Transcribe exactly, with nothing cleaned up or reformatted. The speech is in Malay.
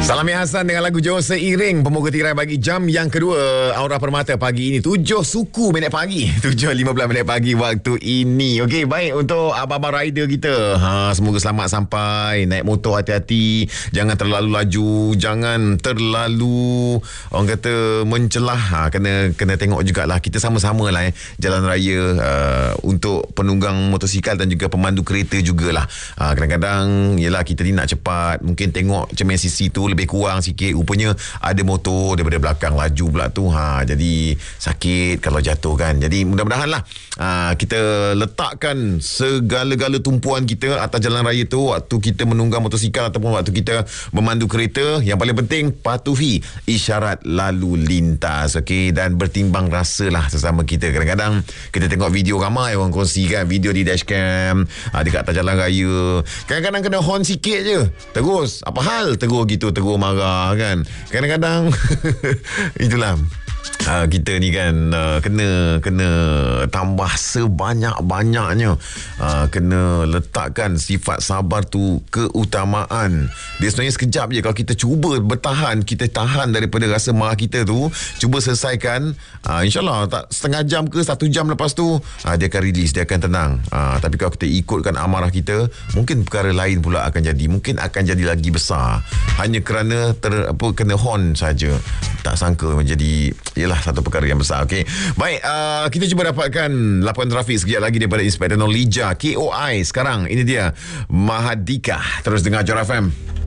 Salami Hasan dengan lagu Jauh Seiring. Pemuka tirai bagi jam yang kedua Aura Permata pagi ini tujuh suku minit pagi tujuh lima belas minit pagi waktu ini. Okey, baik untuk abang-abang rider kita, ha, semoga selamat sampai. Naik motor hati-hati, jangan terlalu laju, jangan terlalu orang kata mencelah, ha, kena kena tengok jugalah. Kita sama-sama lah eh, jalan raya uh, untuk penunggang motosikal dan juga pemandu kereta jugalah. Ha, kadang-kadang yelah kita ni nak cepat, mungkin tengok cermin sisi tu lebih kurang sikit, rupanya ada motor daripada belakang laju pula tu, ha, jadi sakit kalau jatuh kan. Jadi mudah-mudahan lah ha, kita letakkan segala-gala tumpuan kita atas jalan raya tu waktu kita menunggang motosikal ataupun waktu kita memandu kereta. Yang paling penting patuhi isyarat lalu lintas, okey, dan bertimbang rasa lah sesama kita. Kadang-kadang kita tengok video ramai orang kongsi kan, video di dashcam ha, dekat atas jalan raya, kadang-kadang kena horn sikit je terus apa hal, terus gitu, terus marah kan. Kadang-kadang itulah Uh, kita ni kan uh, kena kena tambah sebanyak-banyaknya, uh, kena letakkan sifat sabar tu keutamaan. Dia sebenarnya sekejap je. Kalau kita cuba bertahan, kita tahan daripada rasa marah kita tu, cuba selesaikan, uh, insyaAllah tak setengah jam ke satu jam lepas tu uh, dia akan release, dia akan tenang. uh, Tapi kalau kita ikutkan amarah kita, mungkin perkara lain pula akan jadi, mungkin akan jadi lagi besar, hanya kerana ter, apa, kena horn saja. Tak sangka menjadi ialah satu perkara yang besar. Okey, baik, uh, kita cuba dapatkan laporan trafik sekejap lagi daripada Inspektor Nolija K O I. Sekarang ini dia Mahadika. Terus dengar Jar F M.